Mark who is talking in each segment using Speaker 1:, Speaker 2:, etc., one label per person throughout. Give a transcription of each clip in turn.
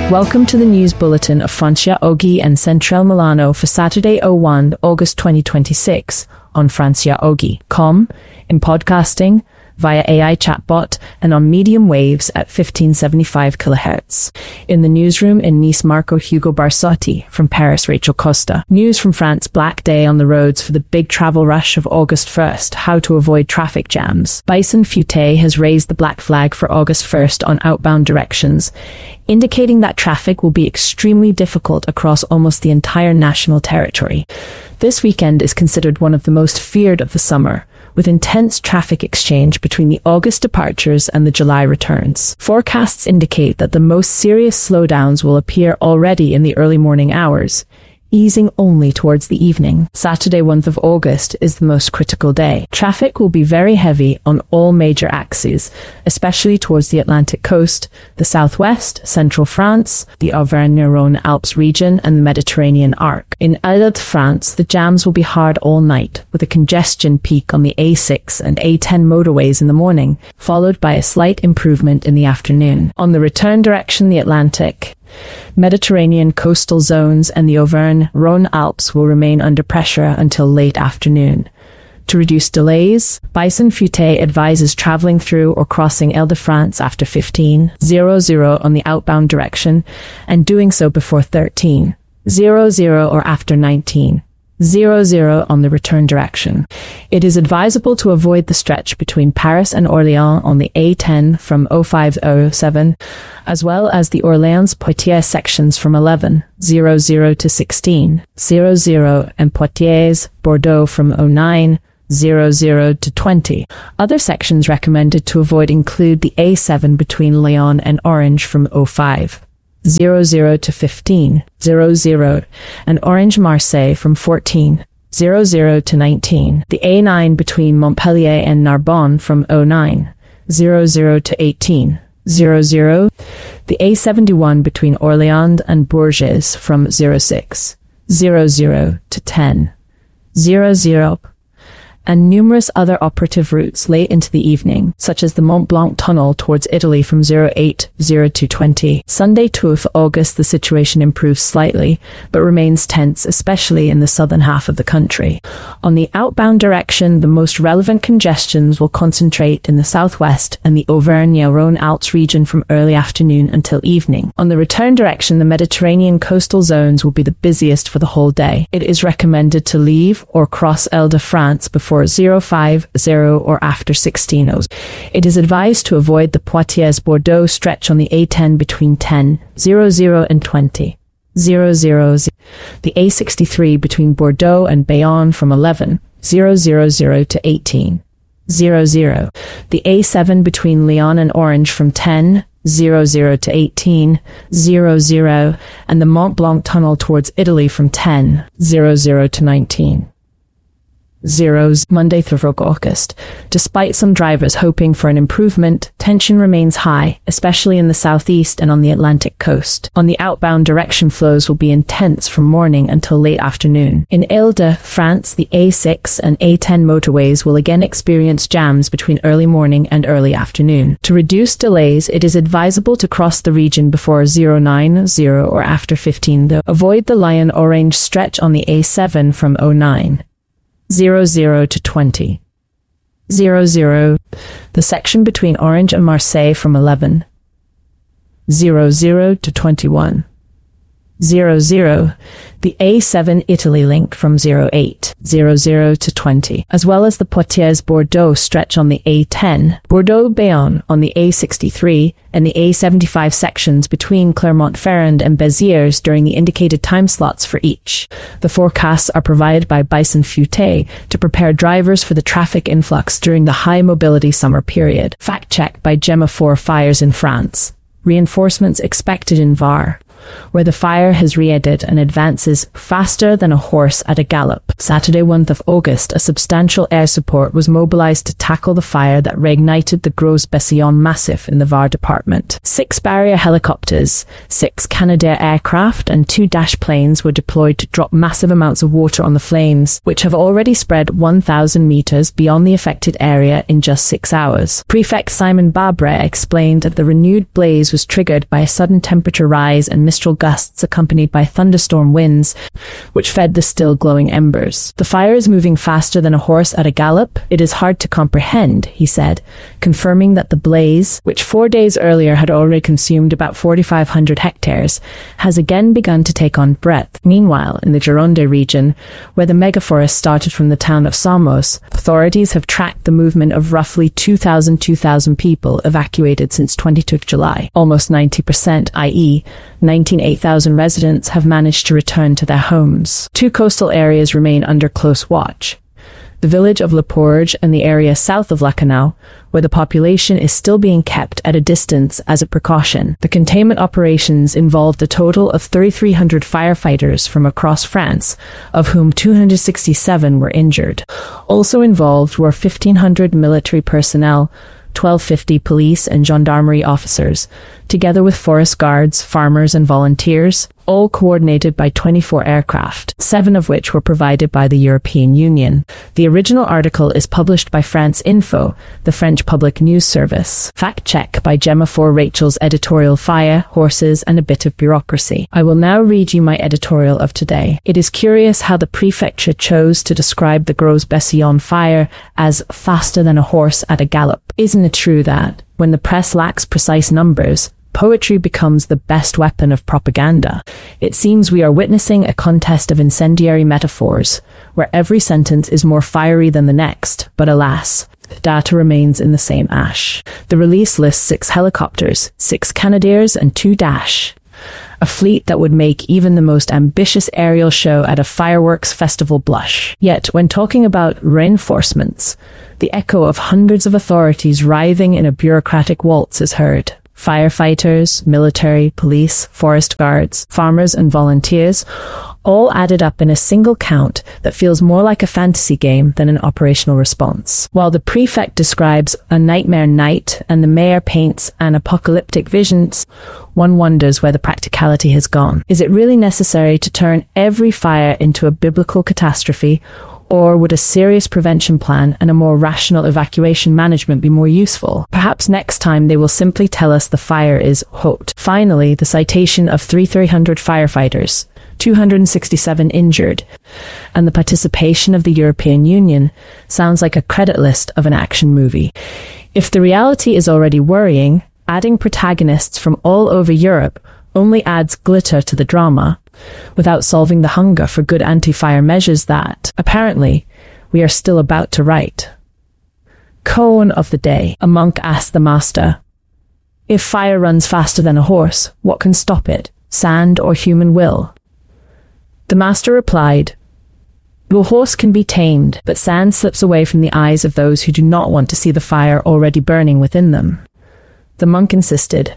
Speaker 1: Welcome to the news bulletin of Francia Oggi and Centrale Milano for Saturday 01 August 2026 on franciaoggi.com, in podcasting, via AI chatbot, and on medium waves at 1575 kHz. In the newsroom in Nice, Marco Hugo Barsotti. From Paris, Rachel Costa. News from France: Black Day on the roads for the big travel rush of August 1st. How to avoid traffic jams. Bison Futé has raised the black flag for August 1st on outbound directions, indicating that traffic will be extremely difficult across almost the entire national territory. This weekend is considered one of the most feared of the summer, with intense traffic exchange between the August departures and the July returns. Forecasts indicate that the most serious slowdowns will appear already in the early morning hours, easing only towards the evening. Saturday 1st of August is the most critical day. Traffic will be very heavy on all major axes, especially towards the Atlantic coast, the southwest, central France, the Auvergne-Rhône Alps region, and the Mediterranean arc. In Île-de-France, the jams will be hard all night, with a congestion peak on the A6 and A10 motorways in the morning, followed by a slight improvement in the afternoon. On the return direction, the Atlantic, Mediterranean coastal zones and the Auvergne-Rhône Alps will remain under pressure until late afternoon. To reduce delays, Bison Futé advises traveling through or crossing Île-de-France after 15:00 on the outbound direction, and doing so before 13:00 or after 19:00 on the return direction. It is advisable to avoid the stretch between Paris and Orléans on the A10 from 05:07, as well as the Orléans-Poitiers sections from 11:00 to 16:00 and Poitiers-Bordeaux from 09:00 to 20. Other sections recommended to avoid include the A7 between Lyon and Orange from 05:00 to 15:00, and Orange-Marseille from 14:00 to 19. The A9 between Montpellier and Narbonne from 09:00 to 18:00. The A71 between Orléans and Bourges from 06:00 to 10:00. And numerous other operative routes late into the evening, such as the Mont Blanc Tunnel towards Italy from 08:00 to 20. Sunday 2nd August, the situation improves slightly, but remains tense, especially in the southern half of the country. On the outbound direction, the most relevant congestions will concentrate in the southwest and the Auvergne-Rhône Alps region from early afternoon until evening. On the return direction, the Mediterranean coastal zones will be the busiest for the whole day. It is recommended to leave or cross Île-de-France before 05:00 or after 16:00. It is advised to avoid the Poitiers-Bordeaux stretch on the A10 between 10:00 and 20:00. The A63 between Bordeaux and Bayonne from 11:00 to 18:00. The A7 between Lyon and Orange from 10:00 to 18:00, and the Mont Blanc Tunnel towards Italy from 10:00 to 19:00. Monday 3rd August. Despite some drivers hoping for an improvement, tension remains high, especially in the southeast and on the Atlantic coast. On the outbound direction, flows will be intense from morning until late afternoon. In Île-de-France, the A6 and A10 motorways will again experience jams between early morning and early afternoon. To reduce delays, it is advisable to cross the region before 09:00 or after 15:00. Avoid the Lyon-Orange stretch on the A7 from 09:00 to 20:00. The section between Orange and Marseille from 11:00 to 21:00. The A7 Italy link from 08:00 to 20, as well as the Poitiers-Bordeaux stretch on the A10, Bordeaux-Bayonne on the A63, and the A75 sections between Clermont-Ferrand and Béziers during the indicated time slots for each. The forecasts are provided by Bison Futé to prepare drivers for the traffic influx during the high mobility summer period. Fact check by Gemma 4 Fires in France. Reinforcements expected in Var. where the fire has re-entered and advances faster than a horse at a gallop. Saturday, 1st of August, a substantial air support was mobilized to tackle the fire that reignited the Gros-Bessillon Massif in the Var department. 6 Barrier helicopters, 6 Canadair aircraft, and 2 Dash planes were deployed to drop massive amounts of water on the flames, which have already spread 1,000 meters beyond the affected area in just 6 hours. Prefect Simon Babre explained that the renewed blaze was triggered by a sudden temperature rise and mistral gusts accompanied by thunderstorm winds, which fed the still glowing embers. The fire is moving faster than a horse at a gallop. It is hard to comprehend, he said, confirming that the blaze, which 4 days earlier had already consumed about 4,500 hectares, has again begun to take on breadth. Meanwhile, in the Gironde region, where the megaforest started from the town of Samos, authorities have tracked the movement of roughly 2,000 people evacuated since 22 July. Almost 90%, i.e., 98,000 residents have managed to return to their homes. 2 coastal areas remain under close watch. The village of Le Porge and the area south of Lacanau, where the population is still being kept at a distance as a precaution. The containment operations involved a total of 3,300 firefighters from across France, of whom 267 were injured. Also involved were 1,500 military personnel, 1,250 police and gendarmerie officers, together with forest guards, farmers and volunteers, all coordinated by 24 aircraft, 7 of which were provided by the European Union. The original article is published by France Info, the French public news service. Fact check by Gemma for Rachel's editorial Fire, Horses and a Bit of Bureaucracy. I will now read you my editorial of today. It is curious how the prefecture chose to describe the Gros-Bessillon fire as faster than a horse at a gallop. Isn't it true that, when the press lacks precise numbers, poetry becomes the best weapon of propaganda? It seems we are witnessing a contest of incendiary metaphors, where every sentence is more fiery than the next, but alas, the data remains in the same ash. The release lists 6 helicopters, 6 Canadairs and 2 Dash. A fleet that would make even the most ambitious aerial show at a fireworks festival blush. Yet, when talking about reinforcements, the echo of hundreds of authorities writhing in a bureaucratic waltz is heard. Firefighters, military, police, forest guards, farmers and volunteers, all added up in a single count that feels more like a fantasy game than an operational response. While the prefect describes a nightmare night and the mayor paints an apocalyptic visions, one wonders where the practicality has gone. Is it really necessary to turn every fire into a biblical catastrophe, or would a serious prevention plan and a more rational evacuation management be more useful? Perhaps next time they will simply tell us the fire is hot. Finally, the citation of 3,300 firefighters, 267 injured, and the participation of the European Union sounds like a credit list of an action movie. If the reality is already worrying, adding protagonists from all over Europe only adds glitter to the drama, without solving the hunger for good anti-fire measures that, apparently, we are still about to write. Koan of the day. A monk asked the master, "If fire runs faster than a horse, what can stop it, sand or human will?" The master replied, "Your horse can be tamed, but sand slips away from the eyes of those who do not want to see the fire already burning within them." The monk insisted,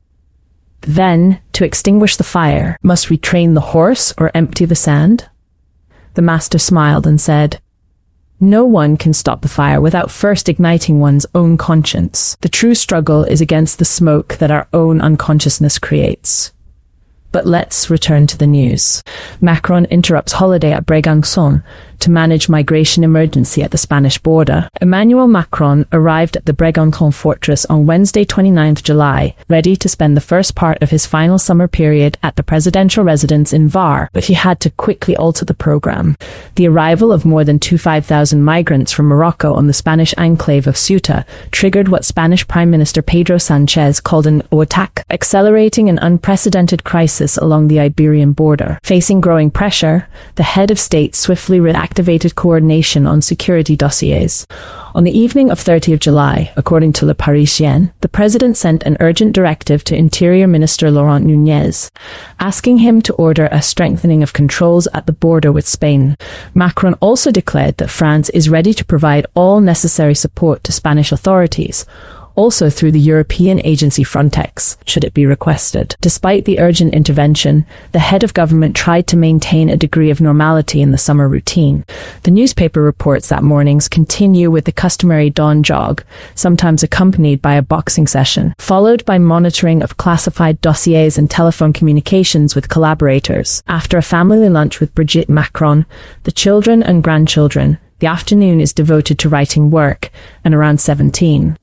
Speaker 1: "Then, to extinguish the fire, must we train the horse or empty the sand?" The master smiled and said, "No one can stop the fire without first igniting one's own conscience. The true struggle is against the smoke that our own unconsciousness creates." But let's return to the news. Macron interrupts holiday at Brégançon to manage migration emergency at the Spanish border. Emmanuel Macron arrived at the Brégançon fortress on Wednesday, 29th July, ready to spend the first part of his final summer period at the presidential residence in Var, but he had to quickly alter the program. The arrival of more than 25,000 migrants from Morocco on the Spanish enclave of Ceuta triggered what Spanish Prime Minister Pedro Sánchez called an attack, accelerating an unprecedented crisis along the Iberian border. Facing growing pressure, the head of state swiftly reactivated coordination on security dossiers. On the evening of 30th July, according to Le Parisien, the president sent an urgent directive to Interior Minister Laurent Nunez, asking him to order a strengthening of controls at the border with Spain. Macron also declared that France is ready to provide all necessary support to Spanish authorities, also through the European agency Frontex, should it be requested. Despite the urgent intervention, the head of government tried to maintain a degree of normality in the summer routine. The newspaper reports that mornings continue with the customary dawn jog, sometimes accompanied by a boxing session, followed by monitoring of classified dossiers and telephone communications with collaborators. After a family lunch with Brigitte Macron, the children and grandchildren, the afternoon is devoted to writing work, and around 17:00,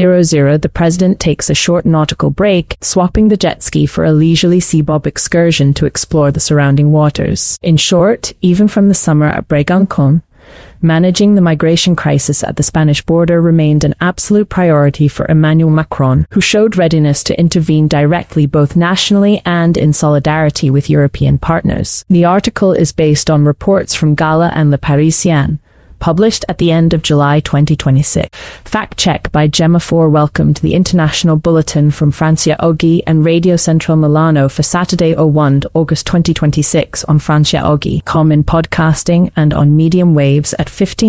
Speaker 1: the president takes a short nautical break, swapping the jet ski for a leisurely seabob excursion to explore the surrounding waters. In short, even from the summer at Brégançon, managing the migration crisis at the Spanish border remained an absolute priority for Emmanuel Macron, who showed readiness to intervene directly both nationally and in solidarity with European partners. The article is based on reports from Gala and Le Parisien, published at the end of July 2026. Fact check by Gemma Four. Welcome to the International Bulletin from Francia Oggi and Radio Central Milano for Saturday 01 August 2026 on franciaoggi.com in podcasting and on medium waves at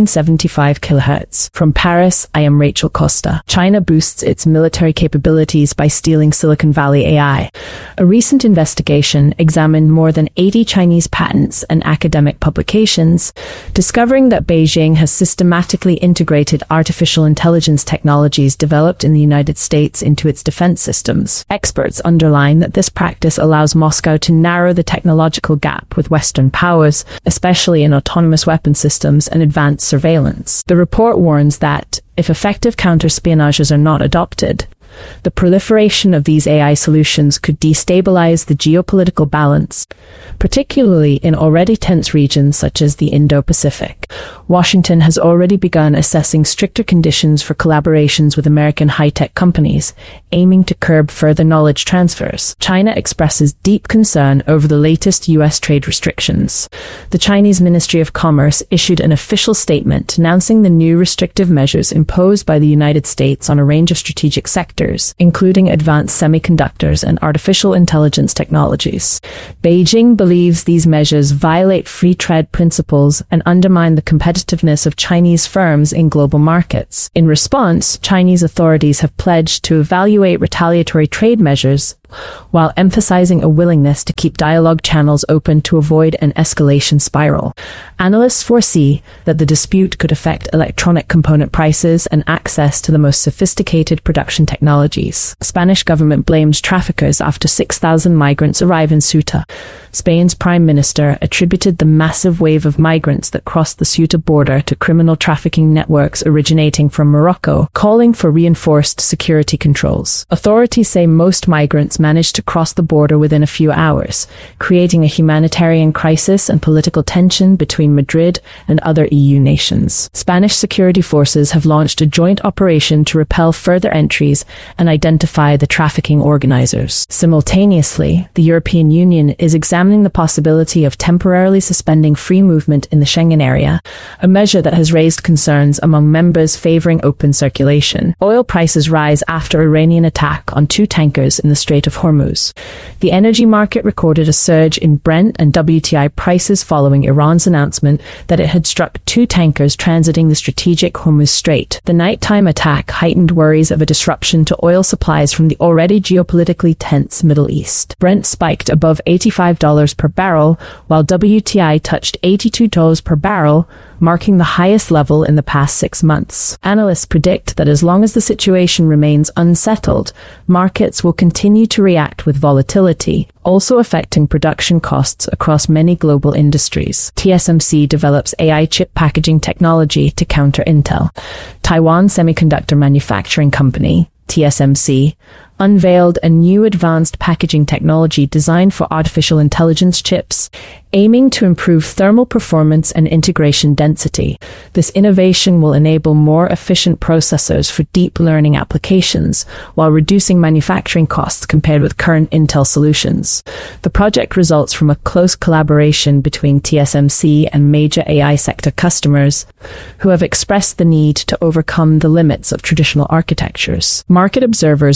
Speaker 1: 1575 kHz. From Paris, I am Rachel Costa. China boosts its military capabilities by stealing Silicon Valley AI. A recent investigation examined more than 80 Chinese patents and academic publications, discovering that Beijing has systematically integrated artificial intelligence technologies developed in the United States into its defense systems. Experts underline that this practice allows Moscow to narrow the technological gap with Western powers, especially in autonomous weapon systems and advanced surveillance. The report warns that, if effective counterspionages are not adopted, the proliferation of these AI solutions could destabilize the geopolitical balance, particularly in already tense regions such as the Indo-Pacific. Washington has already begun assessing stricter conditions for collaborations with American high-tech companies, aiming to curb further knowledge transfers. China expresses deep concern over the latest U.S. trade restrictions. The Chinese Ministry of Commerce issued an official statement announcing the new restrictive measures imposed by the United States on a range of strategic sectors, including advanced semiconductors and artificial intelligence technologies. Beijing believes these measures violate free trade principles and undermine the competitiveness of Chinese firms in global markets. In response, Chinese authorities have pledged to evaluate retaliatory trade measures, while emphasizing a willingness to keep dialogue channels open to avoid an escalation spiral. Analysts foresee that the dispute could affect electronic component prices and access to the most sophisticated production technologies. Spanish government blames traffickers after 6,000 migrants arrive in Ceuta. Spain's prime minister attributed the massive wave of migrants that crossed the Ceuta border to criminal trafficking networks originating from Morocco, calling for reinforced security controls. Authorities say most migrants managed to cross the border within a few hours, creating a humanitarian crisis and political tension between Madrid and other EU nations. Spanish security forces have launched a joint operation to repel further entries and identify the trafficking organizers. Simultaneously, the European Union is examining the possibility of temporarily suspending free movement in the Schengen area, a measure that has raised concerns among members favoring open circulation. Oil prices rise after Iranian attack on 2 tankers in the Strait of Hormuz. The energy market recorded a surge in Brent and WTI prices following Iran's announcement that it had struck 2 tankers transiting the strategic Hormuz Strait. The nighttime attack heightened worries of a disruption to oil supplies from the already geopolitically tense Middle East. Brent spiked above $85 per barrel, while WTI touched $82 per barrel, marking the highest level in the past 6 months. Analysts predict that as long as the situation remains unsettled, markets will continue to react with volatility, also affecting production costs across many global industries. TSMC develops AI chip packaging technology to counter Intel. Taiwan Semiconductor Manufacturing Company, TSMC, unveiled a new advanced packaging technology designed for artificial intelligence chips, aiming to improve thermal performance and integration density. This innovation will enable more efficient processors for deep learning applications, while reducing manufacturing costs compared with current Intel solutions. The project results from a close collaboration between TSMC and major AI sector customers, who have expressed the need to overcome the limits of traditional architectures. Market observers believe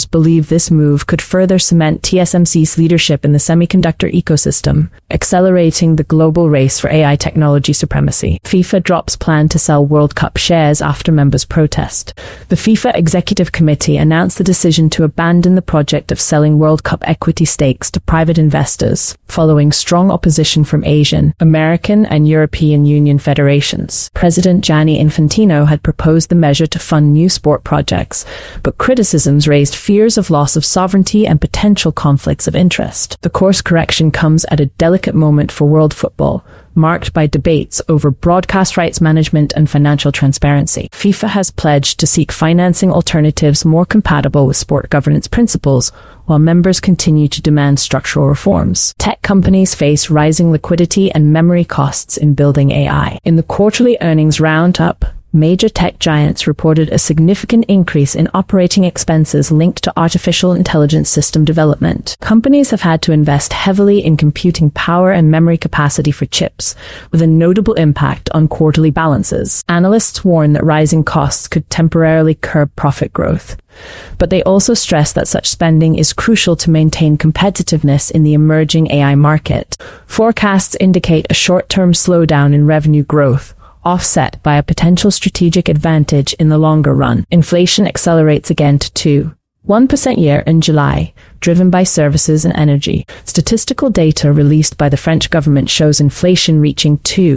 Speaker 1: this move could further cement TSMC's leadership in the semiconductor ecosystem, accelerating the global race for AI technology supremacy. FIFA drops plan to sell World Cup shares after members protest. The FIFA Executive Committee announced the decision to abandon the project of selling World Cup equity stakes to private investors, following strong opposition from Asian, American, and European Union federations. President Gianni Infantino had proposed the measure to fund new sport projects, but criticisms raised fears of loss of sovereignty and potential conflicts of interest. The course correction comes at a delicate moment for world football, marked by debates over broadcast rights management and financial transparency. FIFA has pledged to seek financing alternatives more compatible with sport governance principles, while members continue to demand structural reforms. Tech companies face rising liquidity and memory costs in building AI. In the quarterly earnings roundup, major tech giants reported a significant increase in operating expenses linked to artificial intelligence system development. Companies have had to invest heavily in computing power and memory capacity for chips, with a notable impact on quarterly balances. Analysts warn that rising costs could temporarily curb profit growth, but they also stress that such spending is crucial to maintain competitiveness in the emerging AI market. Forecasts indicate a short-term slowdown in revenue growth, offset by a potential strategic advantage in the longer run. Inflation accelerates again to 1% year in July, driven by services and energy. Statistical data released by the French government shows inflation reaching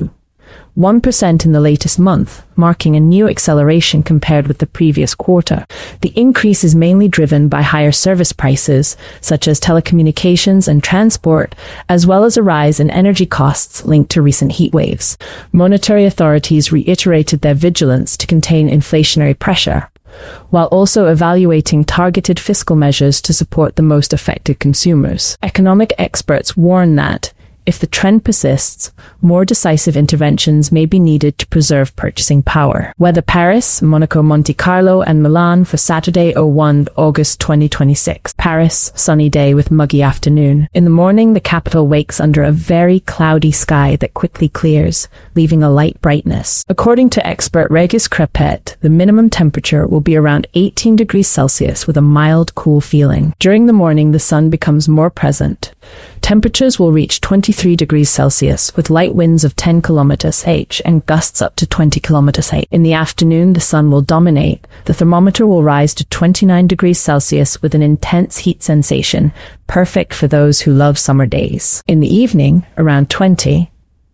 Speaker 1: 1% in the latest month, marking a new acceleration compared with the previous quarter. The increase is mainly driven by higher service prices, such as telecommunications and transport, as well as a rise in energy costs linked to recent heat waves. Monetary authorities reiterated their vigilance to contain inflationary pressure, while also evaluating targeted fiscal measures to support the most affected consumers. Economic experts warn that, if the trend persists, more decisive interventions may be needed to preserve purchasing power. Weather: Paris, Monaco, Monte Carlo, and Milan for Saturday, 1 August 2026. Paris, sunny day with muggy afternoon. In the morning, the capital wakes under a very cloudy sky that quickly clears, leaving a light brightness. According to expert Régis Crepet, the minimum temperature will be around 18 degrees Celsius with a mild, cool feeling. During the morning, the sun becomes more present. Temperatures will reach 23 degrees Celsius with light winds of 10 km/h and gusts up to 20 km/h. In the afternoon, the sun will dominate. The thermometer will rise to 29 degrees Celsius with an intense heat sensation, perfect for those who love summer days. In the evening, around 20:00,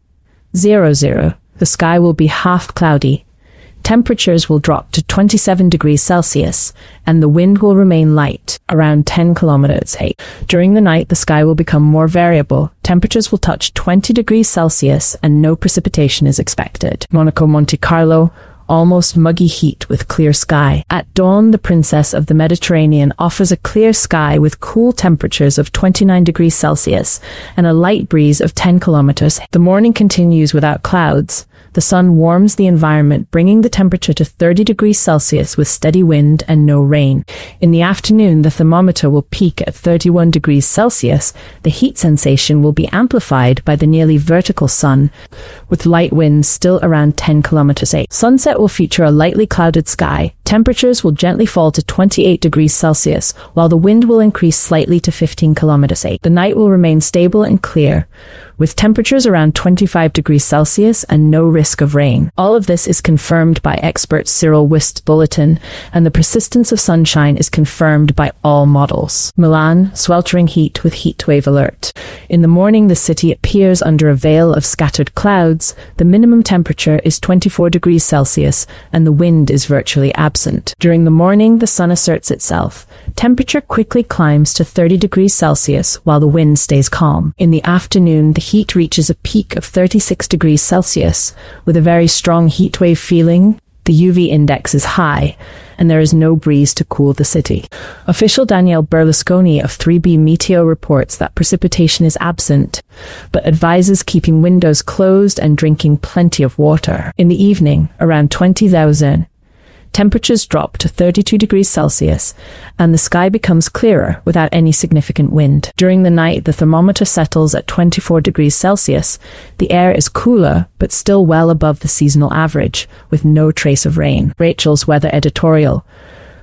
Speaker 1: the sky will be half cloudy. Temperatures will drop to 27 degrees Celsius, and the wind will remain light, around 10 km/h. During the night, the sky will become more variable. Temperatures will touch 20 degrees Celsius, and no precipitation is expected. Monaco, Monte Carlo, almost muggy heat with clear sky. At dawn, the Princess of the Mediterranean offers a clear sky with cool temperatures of 29 degrees Celsius and a light breeze of 10 km/h. The morning continues without clouds. The sun warms the environment, bringing the temperature to 30 degrees Celsius with steady wind and no rain. In the afternoon, the thermometer will peak at 31 degrees Celsius. The heat sensation will be amplified by the nearly vertical sun, with light winds still around 10 km/h. Sunset will feature a lightly clouded sky. Temperatures will gently fall to 28 degrees Celsius, while the wind will increase slightly to 15 km/h. The night will remain stable and clear, with temperatures around 25 degrees Celsius and no risk of rain. All of this is confirmed by expert Cyril Wist's bulletin, and the persistence of sunshine is confirmed by all models. Milan, sweltering heat with heatwave alert. In the morning, the city appears under a veil of scattered clouds. The minimum temperature is 24 degrees Celsius, and the wind is virtually absent. During the morning, the sun asserts itself. Temperature quickly climbs to 30 degrees Celsius, while the wind stays calm. In the afternoon, the heat reaches a peak of 36 degrees Celsius, with a very strong heatwave feeling. The UV index is high, and there is no breeze to cool the city. Official Daniele Berlusconi of 3B Meteo reports that precipitation is absent, but advises keeping windows closed and drinking plenty of water. In the evening, around 20,000, temperatures drop to 32 degrees Celsius, and the sky becomes clearer without any significant wind. During the night, the thermometer settles at 24 degrees Celsius. The air is cooler, but still well above the seasonal average, with no trace of rain. Rachel's weather editorial.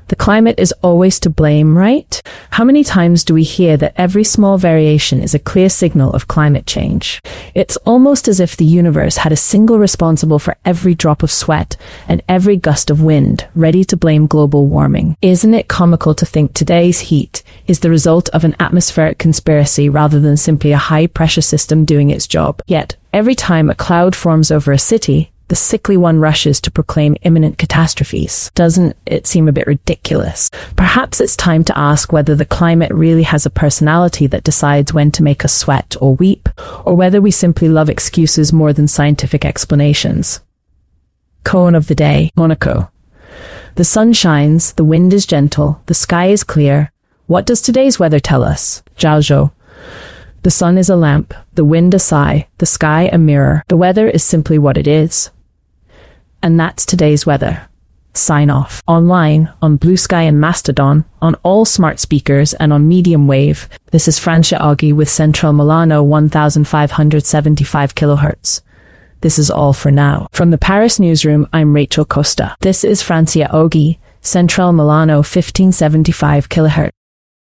Speaker 1: The climate is always to blame, right? How many times do we hear that every small variation is a clear signal of climate change? It's almost as if the universe had a single responsible for every drop of sweat and every gust of wind, ready to blame global warming. Isn't it comical to think today's heat is the result of an atmospheric conspiracy rather than simply a high-pressure system doing its job? Yet, every time a cloud forms over a city, the sickly one rushes to proclaim imminent catastrophes. Doesn't it seem a bit ridiculous? Perhaps it's time to ask whether the climate really has a personality that decides when to make us sweat or weep, or whether we simply love excuses more than scientific explanations. Koan of the day, Monaco. The sun shines, the wind is gentle, the sky is clear. What does today's weather tell us? Zhao Zhou. The sun is a lamp, the wind a sigh, the sky a mirror. The weather is simply what it is. And that's today's weather. Sign off. Online, on Blue Sky and Mastodon, on all smart speakers and on medium wave. This is Francia Oggi with Central Milano 1575 kHz. This is all for now. From the Paris newsroom, I'm Rachel Costa. This is Francia Oggi, Central Milano 1575 kHz.